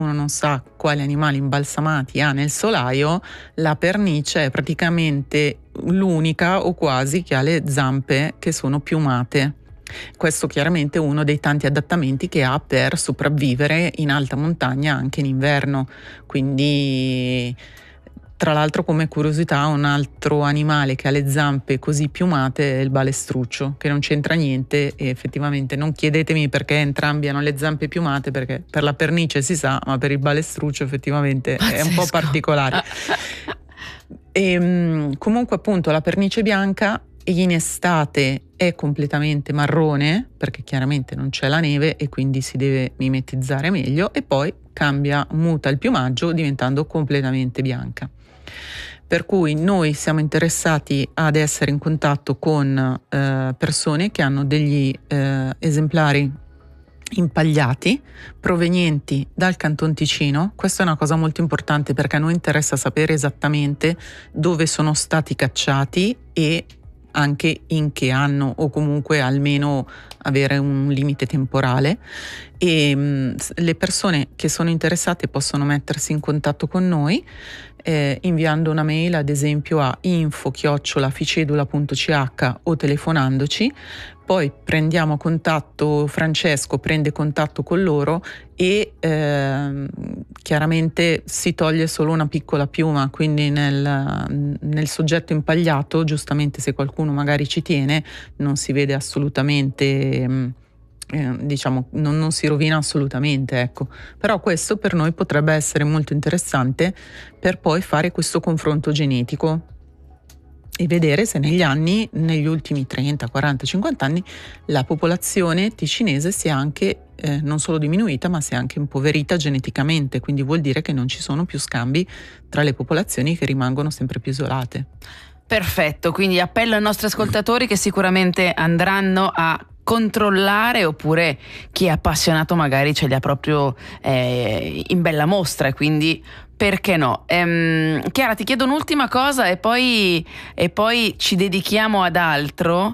uno non sa quali animali imbalsamati ha nel solaio, la pernice è praticamente l'unica o quasi che ha le zampe che sono piumate. Questo chiaramente è uno dei tanti adattamenti che ha per sopravvivere in alta montagna anche in inverno. Quindi, tra l'altro, come curiosità, un altro animale che ha le zampe così piumate è il balestruccio, che non c'entra niente, e effettivamente non chiedetemi perché entrambi hanno le zampe piumate, perché per la pernice si sa, ma per il balestruccio effettivamente è un po' particolare. Comunque, appunto, la pernice bianca in estate è completamente marrone, perché chiaramente non c'è la neve e quindi si deve mimetizzare meglio, e poi muta il piumaggio diventando completamente bianca. Per cui noi siamo interessati ad essere in contatto con persone che hanno degli esemplari impagliati provenienti dal Canton Ticino. Questa è una cosa molto importante, perché a noi interessa sapere esattamente dove sono stati cacciati e anche in che anno, o comunque almeno avere un limite temporale. E le persone che sono interessate possono mettersi in contatto con noi inviando una mail, ad esempio, a info@ficedula.ch o telefonandoci. Poi prendiamo contatto, Francesco prende contatto con loro e chiaramente si toglie solo una piccola piuma, quindi nel soggetto impagliato, giustamente, se qualcuno magari ci tiene, non si vede assolutamente, diciamo, non si rovina assolutamente, ecco. Però questo per noi potrebbe essere molto interessante per poi fare questo confronto genetico e vedere se negli ultimi 30, 40, 50 anni, la popolazione ticinese si è anche non solo diminuita, ma si è anche impoverita geneticamente, quindi vuol dire che non ci sono più scambi tra le popolazioni, che rimangono sempre più isolate. Perfetto, quindi appello ai nostri ascoltatori che sicuramente andranno a controllare, oppure chi è appassionato magari ce li ha proprio in bella mostra, e quindi perché no? Chiara, ti chiedo un'ultima cosa e poi ci dedichiamo ad altro.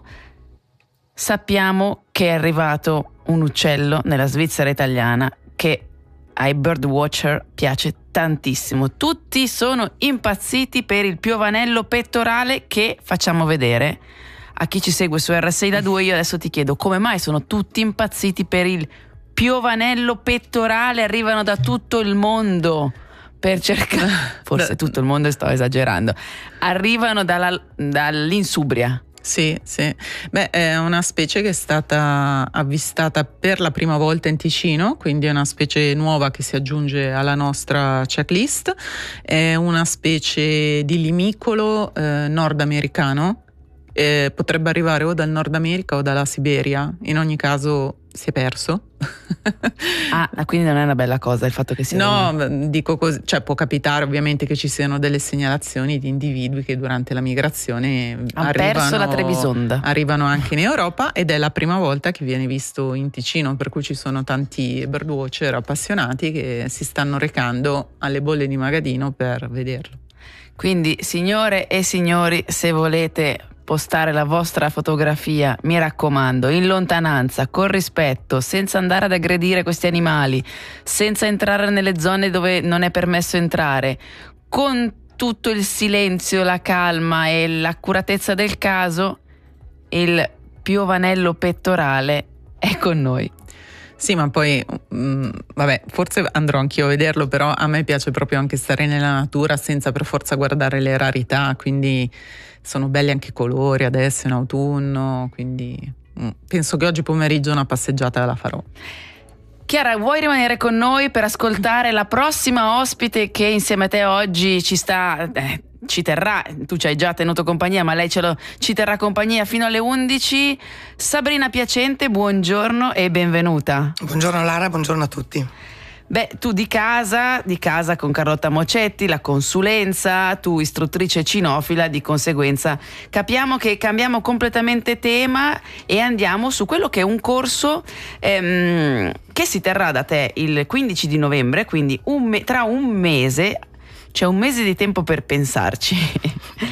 Sappiamo che è arrivato un uccello nella Svizzera italiana che ai birdwatcher piace tantissimo. Tutti sono impazziti per il piovanello pettorale che facciamo vedere. A chi ci segue su RSI da 2, io adesso ti chiedo come mai sono tutti impazziti per il piovanello pettorale. Arrivano da tutto il mondo per cercare, forse tutto il mondo, sto esagerando, arrivano dall'Insubria. Sì. Beh, è una specie che è stata avvistata per la prima volta in Ticino, quindi è una specie nuova che si aggiunge alla nostra checklist. È una specie di limicolo nordamericano. Potrebbe arrivare o dal Nord America o dalla Siberia. In ogni caso si è perso. Quindi non è una bella cosa il fatto che sia... No, dico così, cioè può capitare ovviamente che ci siano delle segnalazioni di individui che durante la migrazione perso la Trebisonda. Arrivano anche in Europa, ed è la prima volta che viene visto in Ticino, per cui ci sono tanti birdwatcher appassionati che si stanno recando alle bolle di Magadino per vederlo. Quindi, signore e signori, se volete postare la vostra fotografia, mi raccomando, in lontananza, con rispetto, senza andare ad aggredire questi animali, senza entrare nelle zone dove non è permesso entrare, con tutto il silenzio, la calma e l'accuratezza del caso, il piovanello pettorale è con noi. Sì, ma poi vabbè, forse andrò anch'io a vederlo, però a me piace proprio anche stare nella natura senza per forza guardare le rarità, quindi sono belli anche i colori adesso in autunno, quindi penso che oggi pomeriggio una passeggiata la farò. Chiara, vuoi rimanere con noi per ascoltare la prossima ospite che insieme a te oggi ci terrà, tu ci hai già tenuto compagnia, ma lei ci terrà compagnia fino alle 11. Sabrina Piacente, buongiorno e benvenuta. Buongiorno Lara, buongiorno a tutti. Beh, tu di casa con Carlotta Mocetti, la consulenza, tu istruttrice cinofila, di conseguenza capiamo che cambiamo completamente tema e andiamo su quello che è un corso che si terrà da te il 15 di novembre, quindi tra un mese, c'è un mese di tempo per pensarci.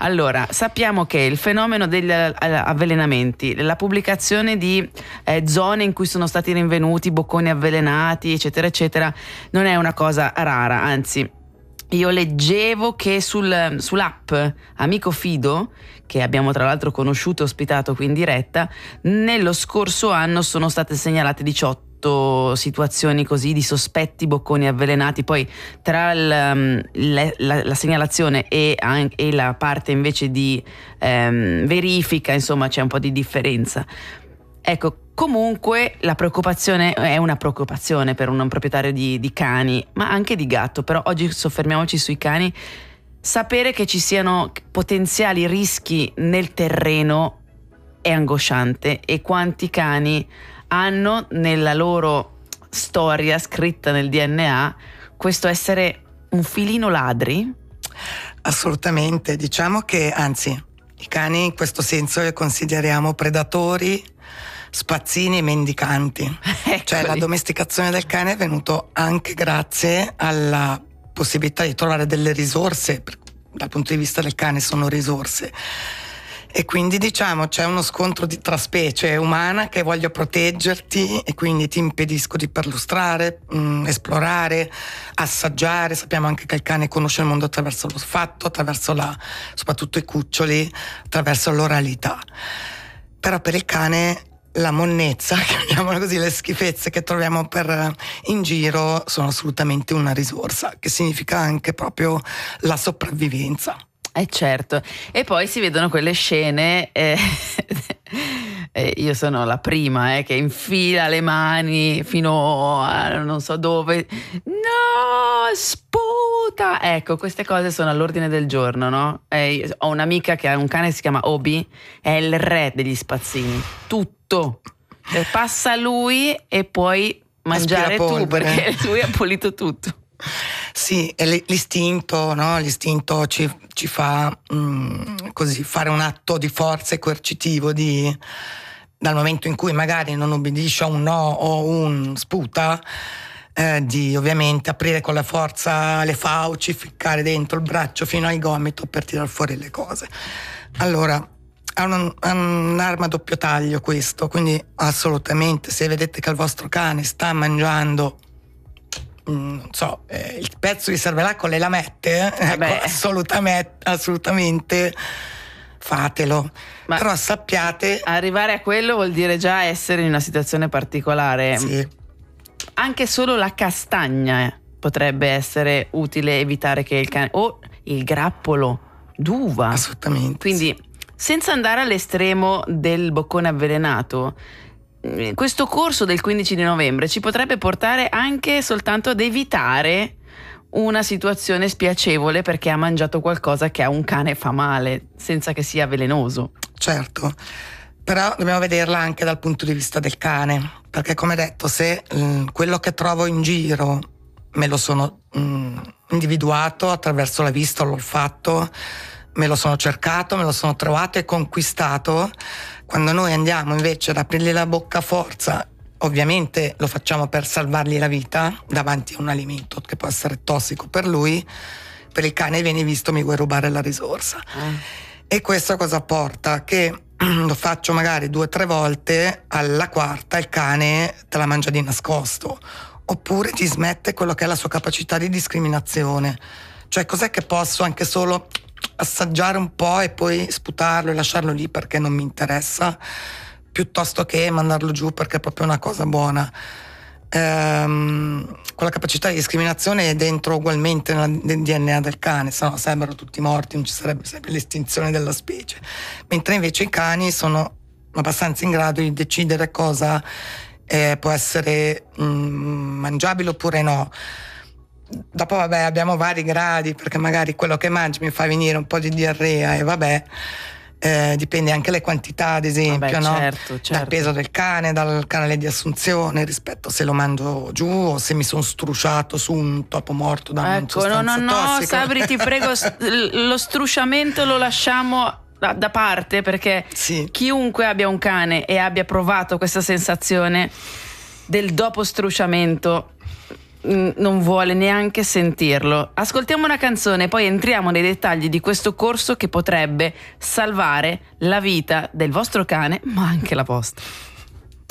Allora, sappiamo che il fenomeno degli avvelenamenti, la pubblicazione di zone in cui sono stati rinvenuti bocconi avvelenati, eccetera, eccetera, non è una cosa rara, anzi, io leggevo che sull'app Amico Fido, che abbiamo tra l'altro conosciuto e ospitato qui in diretta, nello scorso anno sono state segnalate 18 situazioni così di sospetti bocconi avvelenati. Poi tra la segnalazione e la parte invece di verifica, insomma, c'è un po' di differenza. Ecco, comunque la preoccupazione è una preoccupazione per un proprietario di cani, ma anche di gatto, però oggi soffermiamoci sui cani. Sapere che ci siano potenziali rischi nel terreno è angosciante, e quanti cani hanno nella loro storia scritta nel DNA questo essere un filino ladri? Assolutamente, diciamo che anzi i cani in questo senso li consideriamo predatori, spazzini e mendicanti. Cioè la domesticazione del cane è venuto anche grazie alla possibilità di trovare delle risorse. Dal punto di vista del cane sono risorse, e quindi diciamo c'è uno scontro tra specie umana che voglio proteggerti e quindi ti impedisco di perlustrare, esplorare, assaggiare. Sappiamo anche che il cane conosce il mondo attraverso l'olfatto, attraverso soprattutto i cuccioli, attraverso l'oralità. Però per il cane la monnezza, chiamiamola così, le schifezze che troviamo in giro sono assolutamente una risorsa, che significa anche proprio la sopravvivenza. Certo, e poi si vedono quelle scene, io sono la prima che infila le mani fino a non so dove, no, sputa, ecco, queste cose sono all'ordine del giorno, no? Io ho un'amica che ha un cane che si chiama Obi, è il re degli spazzini, tutto, passa lui e puoi mangiare tu, perché lui ha pulito tutto. Sì, è l'istinto, no? L'istinto ci fa così fare un atto di forza e coercitivo dal momento in cui magari non obbedisce a un no o un sputa, di ovviamente aprire con la forza le fauci, ficcare dentro il braccio fino al gomito per tirar fuori le cose. Allora, ha un'arma a doppio taglio questo, quindi assolutamente se vedete che il vostro cane sta mangiando non so, il pezzo di cervelat con le lamette, ecco, assolutamente fatelo. Ma però sappiate, arrivare a quello vuol dire già essere in una situazione particolare. Sì. Anche solo la castagna potrebbe essere utile, evitare che il cane, o il grappolo d'uva, assolutamente, quindi senza andare all'estremo del boccone avvelenato. Questo corso del 15 di novembre ci potrebbe portare anche soltanto ad evitare una situazione spiacevole perché ha mangiato qualcosa che a un cane fa male, senza che sia velenoso. Certo, però dobbiamo vederla anche dal punto di vista del cane, perché come detto, se quello che trovo in giro me lo sono individuato attraverso la vista o l'olfatto, me lo sono cercato, me lo sono trovato e conquistato, quando noi andiamo invece ad aprirgli la bocca a forza, ovviamente lo facciamo per salvargli la vita davanti a un alimento che può essere tossico per lui, per il cane viene visto mi vuoi rubare la risorsa. E questo cosa porta? Che lo faccio magari 2 o 3 volte, alla quarta il cane te la mangia di nascosto, oppure ti smette quello che è la sua capacità di discriminazione. Cioè cos'è che posso anche solo assaggiare un po' e poi sputarlo e lasciarlo lì perché non mi interessa, piuttosto che mandarlo giù perché è proprio una cosa buona. Quella capacità di discriminazione è dentro ugualmente nel DNA del cane, se no sarebbero tutti morti, non ci sarebbe sempre l'estinzione della specie, mentre invece i cani sono abbastanza in grado di decidere cosa può essere mangiabile oppure no. Dopo vabbè abbiamo vari gradi, perché magari quello che mangi mi fa venire un po' di diarrea e vabbè, dipende anche le quantità, ad esempio, no? Certo. Dal peso del cane, dal canale di assunzione, rispetto se lo mangio giù o se mi sono strusciato su un topo morto da una sostanza tossica. No, Sabri, ti prego, lo strusciamento lo lasciamo da parte, perché sì, chiunque abbia un cane e abbia provato questa sensazione del dopo strusciamento non vuole neanche sentirlo. Ascoltiamo una canzone, poi entriamo nei dettagli di questo corso che potrebbe salvare la vita del vostro cane, ma anche la vostra.